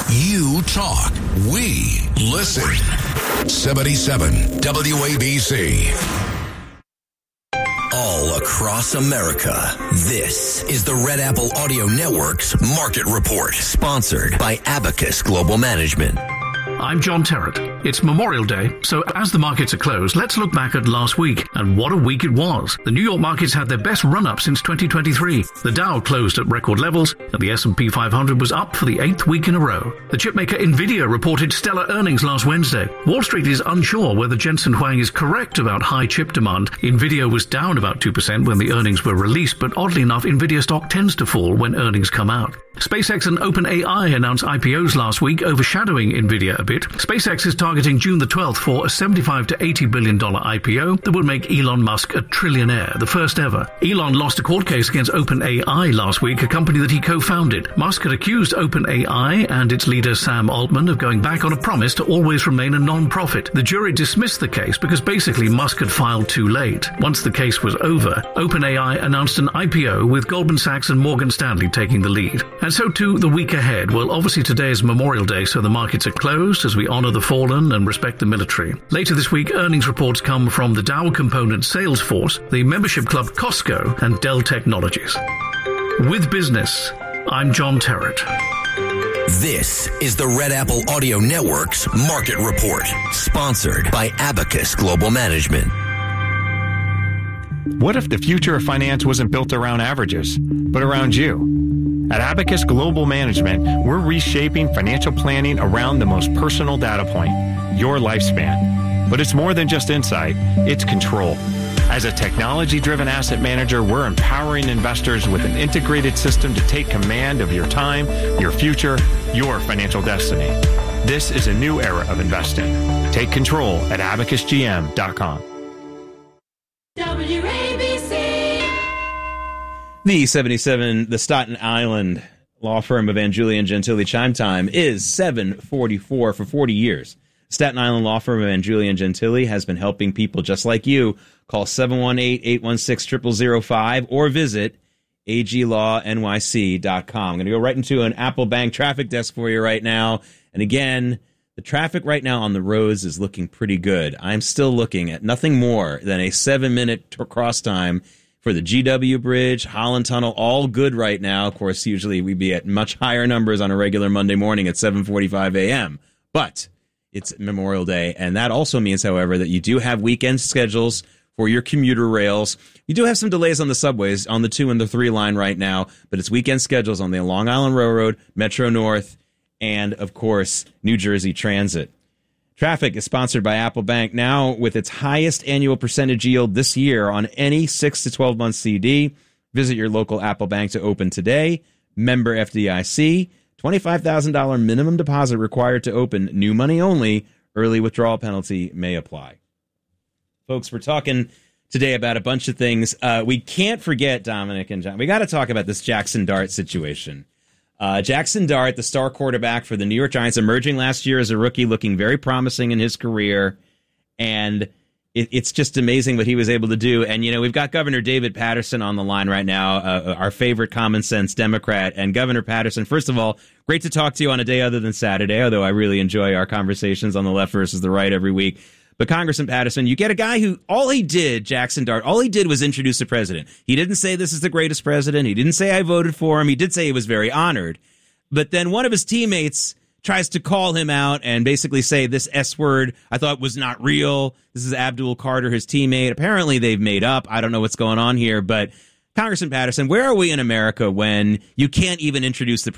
You talk. We listen. 77 WABC. All across America, this is the Red Apple Audio Network's Market Report, sponsored by Abacus Global Management. I'm John Terrett. It's Memorial Day, so as the markets are closed, let's look back at last week. And what a week it was. The New York markets had their best run-up since 2023. The Dow closed at record levels, and the S&P 500 was up for the 8th week in a row. The chipmaker Nvidia reported stellar earnings last Wednesday. Wall Street is unsure whether Jensen Huang is correct about high chip demand. Nvidia was down about 2% when the earnings were released, but oddly enough, Nvidia stock tends to fall when earnings come out. SpaceX and OpenAI announced IPOs last week, overshadowing Nvidia a bit. SpaceX is targeting June the 12th for a $75 to $80 billion IPO that would make Elon Musk a trillionaire, the first ever. Elon lost a court case against OpenAI last week, a company that he co-founded. Musk had accused OpenAI and its leader Sam Altman of going back on a promise to always remain a non-profit. The jury dismissed the case because basically Musk had filed too late. Once the case was over, OpenAI announced an IPO with Goldman Sachs and Morgan Stanley taking the lead. And so too the week ahead. Well, obviously today is Memorial Day, so the markets are closed as we honor the fallen and respect the military. Later this week, earnings reports come from the Dow Component Salesforce, the membership club Costco, and Dell Technologies. With business, I'm John Terrett. This is the Red Apple Audio Network's Market Report, sponsored by Abacus Global Management. What if the future of finance wasn't built around averages, but around you? At Abacus Global Management, we're reshaping financial planning around the most personal data point, your lifespan. But it's more than just insight, it's control. As a technology-driven asset manager, we're empowering investors with an integrated system to take command of your time, your future, your financial destiny. This is a new era of investing. Take control at abacusgm.com. The 77, the Staten Island law firm of Angiulia and Gentili. Chime time is 7:44 for 40 years. Staten Island law firm of Angiulia and Gentili has been helping people just like you. Call 718-816-0005 or visit aglawnyc.com. I'm going to go right into an Apple Bank traffic desk for you right now. And again, the traffic right now on the roads is looking pretty good. I'm still looking at nothing more than a 7-minute cross time for the GW Bridge, Holland Tunnel, all good right now. Of course, usually we'd be at much higher numbers on a regular Monday morning at 7:45 a.m. But it's Memorial Day, and that also means, however, that you do have weekend schedules for your commuter rails. You do have some delays on the subways, on the 2 and the 3 line right now, but it's weekend schedules on the Long Island Railroad, Metro North, and, of course, New Jersey Transit. Traffic is sponsored by Apple Bank, now with its highest annual percentage yield this year on any 6 to 12-month CD. Visit your local Apple Bank to open today. Member FDIC. $25,000 minimum deposit required to open. New money only. Early withdrawal penalty may apply. Folks, we're talking today about a bunch of things. We can't forget, Dominic and John, we got to talk about this Jackson Dart situation. Jackson Dart, the star quarterback for the New York Giants, emerging last year as a rookie, looking very promising in his career. And it's just amazing what he was able to do. And, you know, we've got Governor David Paterson on the line right now, our favorite common sense Democrat. And Governor Paterson, first of all, great to talk to you on a day other than Saturday, although I really enjoy our conversations on the left versus the right every week. But Congressman Paterson, you get a guy who all he did, Jackson Dart, all he did was introduce the president. He didn't say this is the greatest president. He didn't say I voted for him. He did say he was very honored. But then one of his teammates tries to call him out and basically say this S word I thought was not real. This is Abdul Carter, his teammate. Apparently they've made up. I don't know what's going on here. But Congressman Paterson, where are we in America when you can't even introduce the